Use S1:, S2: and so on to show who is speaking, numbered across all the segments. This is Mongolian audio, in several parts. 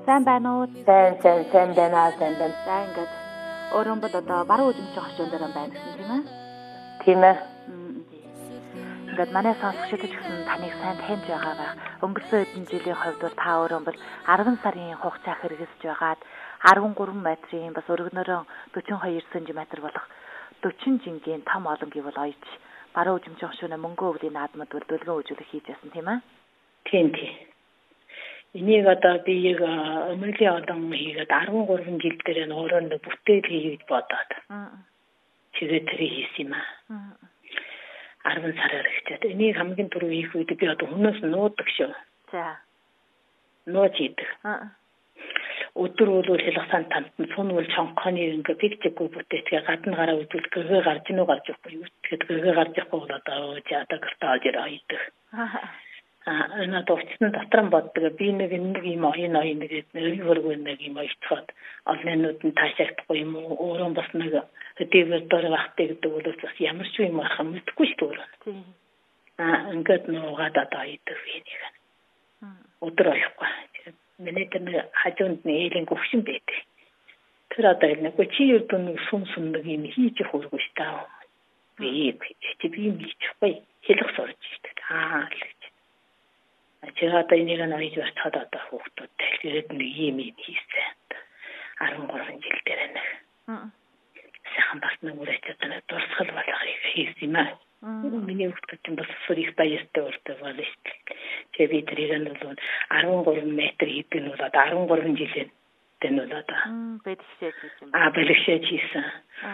S1: Сайн байна уу?
S2: Сайн байна.
S1: За ингээд өөрөө бол одоо баруун үзмж хошуун дээр байна гэсэн тийм ээ?
S2: Тийм ээ.
S1: Ингээд манай сонсогчдод ч гэсэн таныг сайн таньж байгаа байх. Өнгөрсөн хэдэн жилийн хувьд бол та өөрөө бол 10 сарын хугацаа хэрэгжиж байгаад 13 метрийн бас өргөнөөрөө 42 см болох 40 жингийн том олон гэвэл оёж баруун үзмж хошуунаа мөнгө өвлийн наадмад бол дүлгэн үзүүлэх хийж байсан тийм ээ?
S2: Тийм. Энийг одоо би өмнөлийн олон хийгээд 13 жил дээр нь өөрөө нэг бүтээл хийгээд бодоод. Тэгээд тэр хийсэн юм аа. 10 сараар ихтэй. Энийг хамгийн түрүү хийх үед би одоо хүмүүс нуудаг шүү.
S1: За.
S2: Нууж идэг. Өдөр бол хэлхсэн тамт сунвал чонхоны ингээ пикчгүй бүтээtгээ гадна гараа үзвэл гэрээ гарч гинөө гарч ихгүй. Тэгээд гэрээ гарч ихгүй бол одоо гартааж ирээд. Наад очсон дотор нь боддог. Би нэг юм оюун нэгээд өөргөө нэг юм ичход олнууд нь таашахдахгүй юм уу? Өөрөө бас нэг хэдийгээр дор багтдаг гэдэг бол бас ямар ч юм арах мэдгүй шүү дээ. Ингээд нуугаад одоо идэх юм. Өдөр охгүй. Миний тэр хажуунд нь ээлийн гөвшин байдаг. Тэр одоо нэг чи юудан сүм нэг юм хийж хөргөө штаа. Би юм хийчихгүй. Хэлэх сурж ирдэг. Чигаата энийг нойж бартахад одоо хүүхдүүдтэй тэгээд нэг юм хийсэн. 13 жил дээр нэг. Сайхан бас нэг үрээчтэй нэг дурсгал болгохыг хийсэн юм аа. Миний хүүхдүүд бас сурих баяртай болтой болно шүү дээ. Тэгээд би тэрийг нь бол 13 метр хийдэг нь бол одоо 13 жилийн тэн бол одоо
S1: бэлгшээж хийсэн.
S2: Бэлгшээж хийсэн.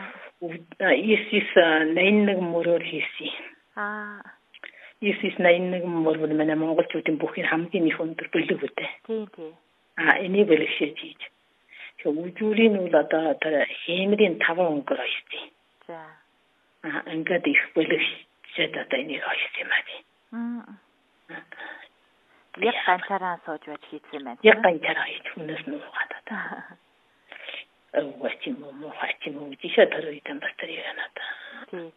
S2: 91 мөрөөр хийсэн. 91 мөр манай монголчуудын бүхний хамгийн их өндөр бэлэг үтэй.
S1: Тийм.
S2: Энийг бэлгшээж хийж. Үзүүрийн үл одоо хэмрийн 5 өнгөр ойсон.
S1: За.
S2: Ингээд их бэлгшээд одоо энийг ойсон юм аа.
S1: Яг ганцаараа сууж байж хийсэн байна.
S2: Яг ганцаараа хийж хүнээс нуугаад одоо. Хачим жишээ төрөйдэн батарей янада.
S1: Тийм.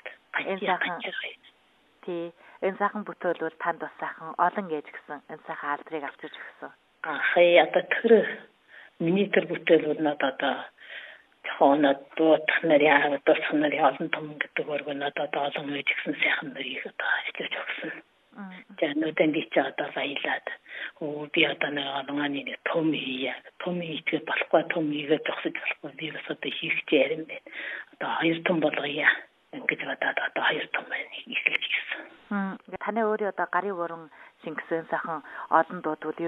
S1: Энэ сайхан бүтээл бол танд бас сайхан олон ээж гисэн энэ сайхан алдрыг авчирч өгсөн.
S2: Одоо тэр миний тэр бүтээл бол надад жоохон дуутах нарын олон том гэдэг өргөн надад олон ээж гисэн сайхан нарыг одоо авчирч өгсөн. Жануудын би ч одоо баялаад би одоо нэг олонгааны том хийя. Том хийгээд болохгүй том хийгээд зогсож болохгүй би бас одоо хийх ярим байна. Одоо 2 том болгоё. Ингэж бодоод одоо 2 том ихэлж гисэн.
S1: Таны өөрөө одоо гарын бүрэн шингэсэн сайхан олон дуудвал